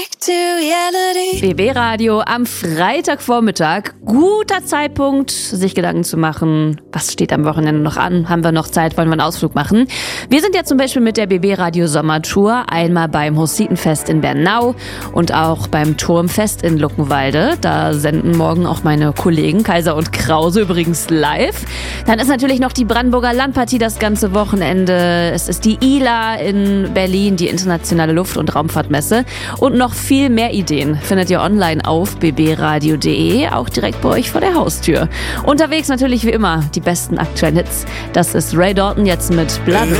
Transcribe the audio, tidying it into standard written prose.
BB Radio am Freitagvormittag. Guter Zeitpunkt, sich Gedanken zu machen, was steht am Wochenende noch an? Haben wir noch Zeit? Wollen wir einen Ausflug machen? Wir sind ja zum Beispiel mit der BB Radio Sommertour einmal beim Hussitenfest in Bernau und auch beim Turmfest in Luckenwalde. Da senden morgen auch meine Kollegen Kaiser und Krause übrigens live. Dann ist natürlich noch die Brandenburger Landpartie das ganze Wochenende. Es ist die ILA in Berlin, die Internationale Luft- und Raumfahrtmesse. Und noch viel mehr Ideen findet ihr online auf bbradio.de, auch direkt bei euch vor der Haustür. Unterwegs natürlich wie immer die besten aktuellen Hits. Das ist Ray Dalton jetzt mit Blood.